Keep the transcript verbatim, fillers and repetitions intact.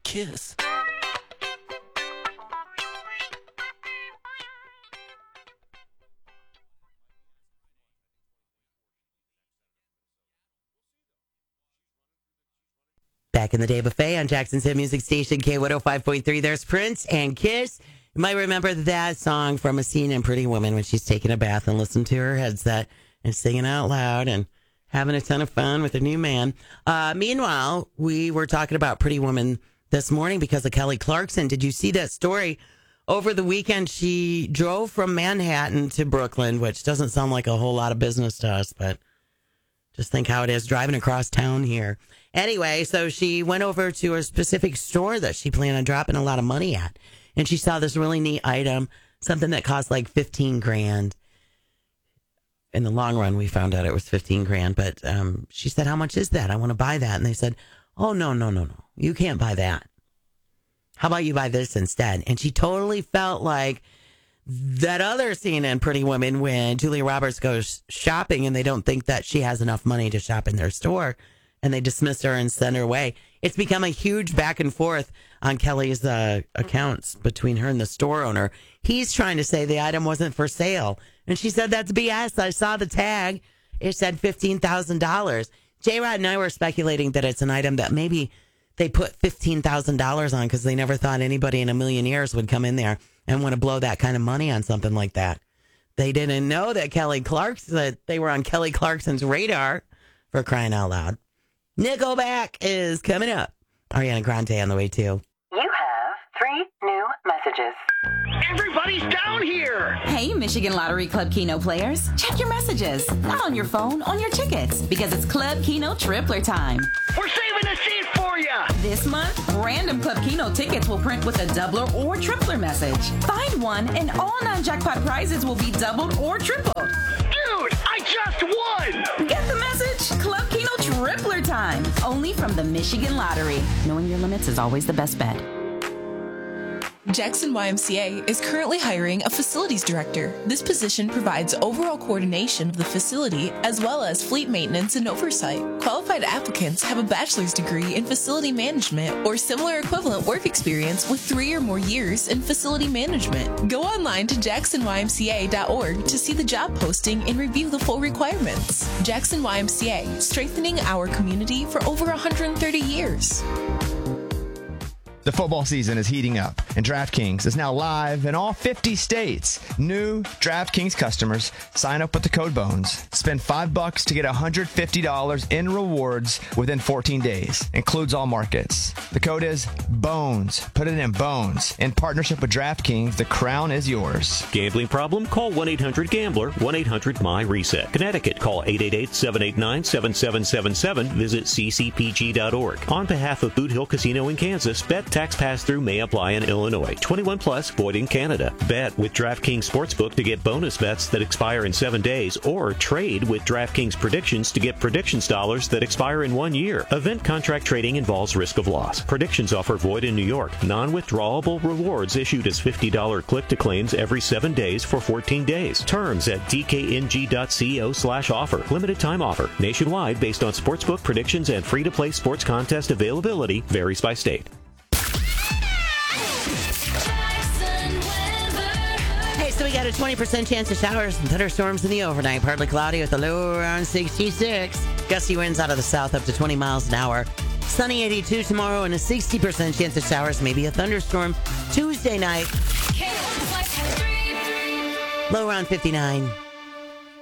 Kiss. Back in the Day Buffet on Jackson's Hit Music Station, K one oh five point three. There's Prince and Kiss. You might remember that song from a scene in Pretty Woman when she's taking a bath and listening to her headset and singing out loud and having a ton of fun with her new man. Uh, meanwhile, we were talking about Pretty Woman this morning because of Kelly Clarkson. Did you see that story? Over the weekend, she drove from Manhattan to Brooklyn, which doesn't sound like a whole lot of business to us, but just think how it is driving across town here. Anyway, so she went over to a specific store that she planned on dropping a lot of money at. And she saw this really neat item, something that cost like fifteen grand. In the long run, we found out it was fifteen grand. But um, she said, how much is that? I want to buy that. And they said, oh, no, no, no, no. You can't buy that. How about you buy this instead? And she totally felt like that other scene in Pretty Woman when Julia Roberts goes shopping and they don't think that she has enough money to shop in their store and they dismiss her and send her away. It's become a huge back and forth on Kelly's uh, accounts between her and the store owner. He's trying to say the item wasn't for sale. And she said, that's B S. I saw the tag. It said fifteen thousand dollars. J-Rod and I were speculating that it's an item that maybe they put fifteen thousand dollars on because they never thought anybody in a million years would come in there and want to blow that kind of money on something like that. They didn't know that Kelly Clarkson, that they were on Kelly Clarkson's radar, for crying out loud. Nickelback is coming up. Ariana Grande on the way too. You have three new messages. Everybody's down here! Hey, Michigan Lottery Club Keno players. Check your messages. Not on your phone, on your tickets. Because it's Club Keno Tripler time. We're saving a seat for you! This month, random Club Keno tickets will print with a doubler or tripler message. Find one and all non-jackpot prizes will be doubled or tripled. Dude, I just won! Get the message? Club Keno Tripler time. Only from the Michigan Lottery. Knowing your limits is always the best bet. Jackson Y M C A is currently hiring a facilities director. This position provides overall coordination of the facility as well as fleet maintenance and oversight. Qualified applicants have a bachelor's degree in facility management or similar equivalent work experience with three or more years in facility management. Go online to jackson y m c a dot org to see the job posting and review the full requirements. Jackson Y M C A, strengthening our community for over one hundred thirty years. The football season is heating up, and DraftKings is now live in all fifty states. New DraftKings customers sign up with the code BONES. Spend five bucks to get one hundred fifty dollars in rewards within fourteen days. Includes all markets. The code is BONES. Put it in BONES. In partnership with DraftKings, the crown is yours. Gambling problem? Call one eight hundred gambler, one eight hundred M Y reset. Connecticut, call eight eight eight, seven eight nine, seven seven seven seven. Visit c c p g dot org. On behalf of Boot Hill Casino in Kansas, bet tax pass-through may apply in Illinois. twenty-one plus, void in Canada. Bet with DraftKings Sportsbook to get bonus bets that expire in seven days, or trade with DraftKings Predictions to get predictions dollars that expire in one year. Event contract trading involves risk of loss. Predictions offer void in New York. Non-withdrawable rewards issued as fifty dollars click to claims every seven days for fourteen days. Terms at d k n g dot co slash offer. Limited time offer. Nationwide based on sportsbook predictions and free-to-play sports contest availability. Varies by state. So we got a twenty percent chance of showers and thunderstorms in the overnight. Partly cloudy with a low around sixty-six. Gusty winds out of the south up to twenty miles an hour. Sunny eighty-two tomorrow and a sixty percent chance of showers, maybe a thunderstorm Tuesday night. Low around fifty-nine.